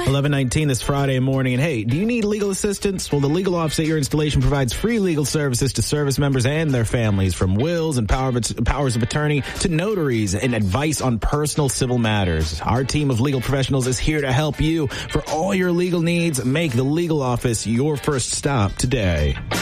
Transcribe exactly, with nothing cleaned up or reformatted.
eleven nineteen this Friday morning. And hey, do you need legal assistance? Well, the legal office at your installation provides free legal services to service members and their families, from wills and power of, powers of attorney to notaries and advice on personal civil matters. Our team of legal professionals is here to help you. For all your legal needs, make the legal office your first stop today.